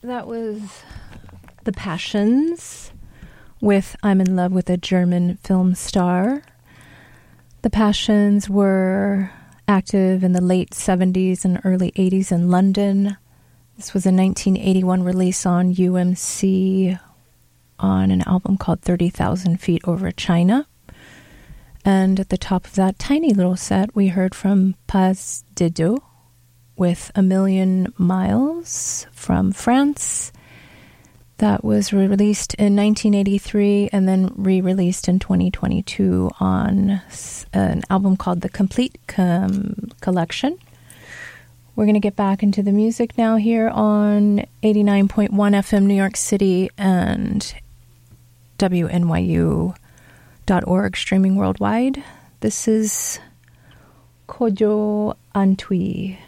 That was The Passions with I'm in Love with a German Film Star. The Passions were active in the late 70s and early 80s in London. This was a 1981 release on UMC on an album called 30,000 Feet Over China. And at the top of that tiny little set, we heard from Pas de Deux with A Million Miles from France. That was released in 1983 and then re-released in 2022 on an album called The Complete Collection. We're going to get back into the music now here on 89.1 FM New York City and WNYU.org streaming worldwide. This is Kojo Antwi.